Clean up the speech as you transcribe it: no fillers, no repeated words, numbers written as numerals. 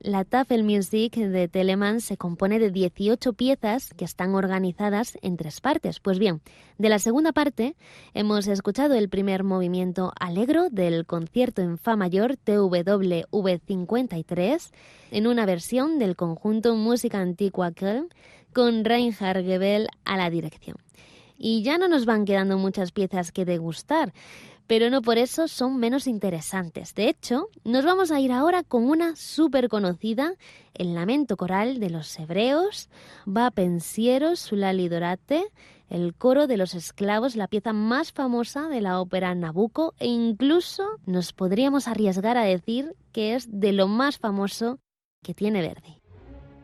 La Tafelmusik de Telemann se compone de 18 piezas que están organizadas en 3 partes. Pues bien, de la segunda parte hemos escuchado el primer movimiento allegro del concierto en fa mayor TWV 53 en una versión del conjunto Música Antigua Köln con Reinhard Goebel a la dirección. Y ya no nos van quedando muchas piezas que degustar, pero no por eso son menos interesantes. De hecho, nos vamos a ir ahora con una súper conocida, el lamento coral de los hebreos, Va pensiero sulla Lidorate, el coro de los esclavos, la pieza más famosa de la ópera Nabucco, e incluso nos podríamos arriesgar a decir que es de lo más famoso que tiene Verdi.